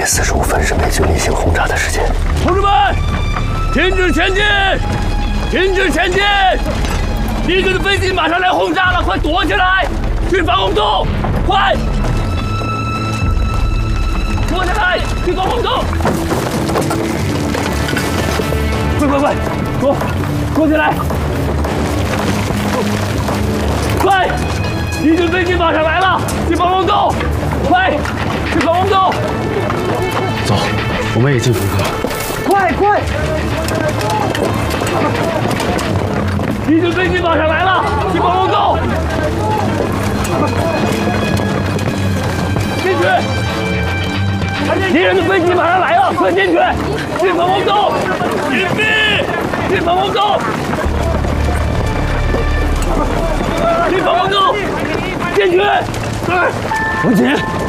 月45分是美军例行轰炸的时间。 同志们，停止前进！停止前进！敌军的飞机马上来轰炸了，快躲起来！去防空洞，快！躲起来，去防空洞！快，躲起来！快！敌军飞机马上来了，去防空洞！快，去防空洞！ 走，我们也进风科。 快！敌军飞机马上来了，去防空洞！进去！敌人的飞机马上来了，快进去！去防空洞！隐蔽！去防空洞！去防空洞！进去！文杰。